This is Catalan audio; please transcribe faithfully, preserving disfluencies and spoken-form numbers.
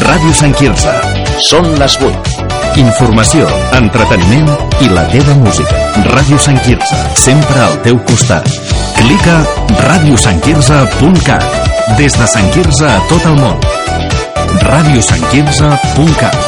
Ràdio Sant Quirze. Són les vuit. Informació, entreteniment i la teva música. Ràdio Sant Quirze, sempre al teu costat. Clica ràdio sant quirze punt cat. Des de Sant Quirze a tot el món. ràdio sant quirze punt cat.